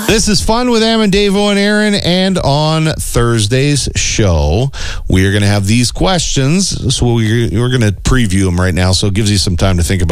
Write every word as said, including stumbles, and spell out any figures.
This is Fun with Am and Davo and Aaron, and on Thursday's show, we are going to have these questions. So we're, we're going to preview them right now, so it gives you some time to think about